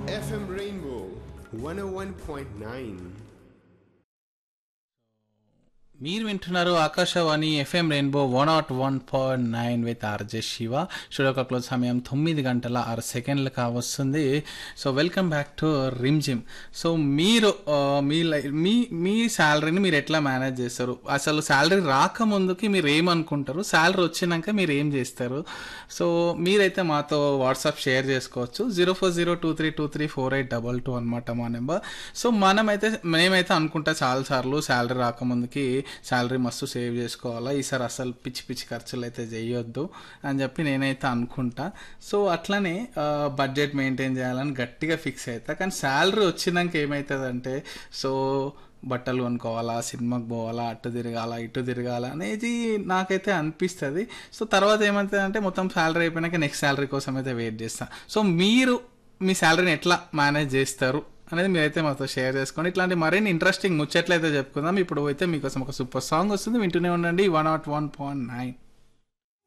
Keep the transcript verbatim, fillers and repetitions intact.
F M Rainbow one oh one point nine. మీరు వింటున్నారు Akashvani FM rainbow one not one point nine with RJ Shiva. Studio clock సమయం తొమ్మిది గంటల ఆరు సెకండ్లు కావస్తుంది. So welcome back to rim gym. So మీరు మీ మీ మీ శాలరీని మీరు ఎట్లా మేనేజ్ చేస్తారు? అసలు శాలరీ రాకముందుకి మీరు ఏమనుకుంటారు, శాలరీ వచ్చినాక మీరు ఏం చేస్తారు? సో మీరైతే మాతో వాట్సాప్ షేర్ చేసుకోవచ్చు. Zero four zero two three two three four eight double two అనమాట మా నెంబర్. సో మనమైతే మేమైతే అనుకుంటా చాలాసార్లు శాలరీ రాకముందుకి శాలరీ మస్తు సేవ్ చేసుకోవాలా, ఈసారి అసలు పిచ్చి పిచ్చి ఖర్చులు అయితే చేయొద్దు అని చెప్పి నేనైతే అనుకుంటా. సో అట్లనే బడ్జెట్ మెయింటైన్ చేయాలని గట్టిగా ఫిక్స్ అవుతా. కానీ శాలరీ వచ్చినాక ఏమవుతుందంటే, సో బట్టలు కొనుక్కోవాలా, సినిమాకి పోవాలా, అటు తిరగాల ఇటు తిరగాల అనేది నాకైతే అనిపిస్తుంది. సో తర్వాత ఏమవుతుందంటే మొత్తం శాలరీ అయిపోయినాక నెక్స్ట్ శాలరీ కోసం అయితే వెయిట్ చేస్తాను. సో మీరు మీ శాలరీని ఎట్లా మేనేజ్ చేస్తారు అనేది మీరైతే మాతో షేర్ చేసుకోండి. ఇట్లాంటి మరిన్ని ఇంట్రెస్టింగ్ ముచ్చట్లయితే చెప్పుకుందాం. ఇప్పుడు అయితే మీకోసం ఒక సూపర్ సాంగ్ వస్తుంది, వింటూనే ఉండండి one not one point nine.